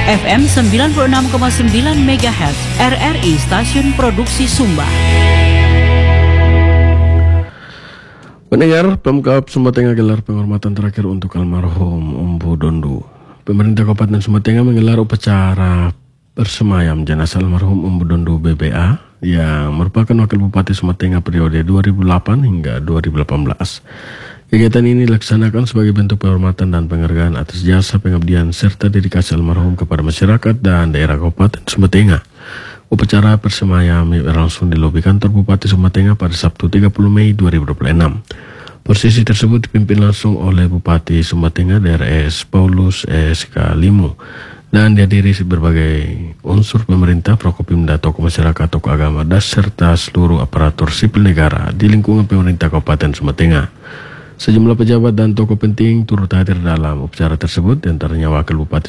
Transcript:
FM 96,9 MHz, RRI Stasiun Produksi Sumba. Pendengar, Pemkab Sumba Tengah gelar penghormatan terakhir untuk almarhum Umbu Dondu. Pemerintah Kabupaten Sumba Tengah menggelar upacara bersemayam jenazah almarhum Umbu Dondu BBA yang merupakan Wakil Bupati Sumba Tengah periode 2008 hingga 2018. Kegiatan ini dilaksanakan sebagai bentuk penghormatan dan penghargaan atas jasa pengabdian serta dedikasi almarhum kepada masyarakat dan daerah Kabupaten Sumba Tengah. Upacara bersemayam berlangsung di lobi kantor Bupati Sumba Tengah pada Sabtu 30 Mei 2026. Prosesi tersebut dipimpin langsung oleh Bupati Sumba Tengah DRS Paulus SK Limu dan dihadiri berbagai unsur pemerintah, Prokopimda, tokoh masyarakat, tokoh agama, dan serta seluruh aparatur sipil negara di lingkungan pemerintah Kabupaten Sumba Tengah. Sejumlah pejabat dan tokoh penting turut hadir dalam upacara tersebut, diantaranya Wakil Bupati